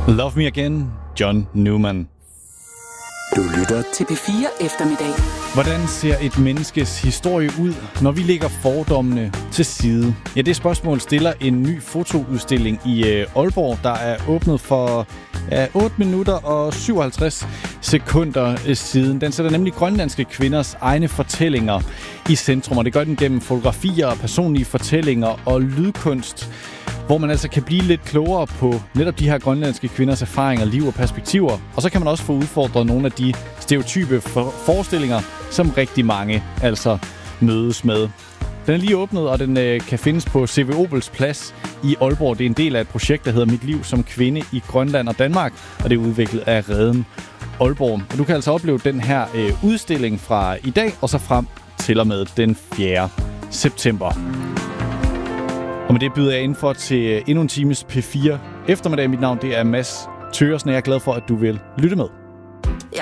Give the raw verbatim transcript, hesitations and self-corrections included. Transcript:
Love Me Again, John Newman. Du lytter til P fire Eftermiddag. Hvordan ser et menneskes historie ud, når vi lægger fordommene til side? Ja, det spørgsmål stiller en ny fotoudstilling i øh, Aalborg, der er åbnet for ja, otte minutter og syvoghalvtreds sekunder øh, siden. Den sætter nemlig grønlandske kvinders egne fortællinger i centrum, og det gør den gennem fotografier, personlige fortællinger og lydkunst, hvor man altså kan blive lidt klogere på netop de her grønlandske kvinders erfaringer, liv og perspektiver. Og så kan man også få udfordret nogle af de stereotype for- forestillinger, som rigtig mange altså mødes med. Den er lige åbnet, og den øh, kan findes på C V Obels Plads i Aalborg. Det er en del af et projekt, der hedder Mit Liv som Kvinde i Grønland og Danmark, og det er udviklet af Reden Aalborg. Og du kan altså opleve den her øh, udstilling fra i dag og så frem til og med den fjerde september. Og med det byder jeg indenfor til endnu en times P fire Eftermiddag. Mit navn det er Mads Thøgersen, og jeg er glad for, at du vil lytte med.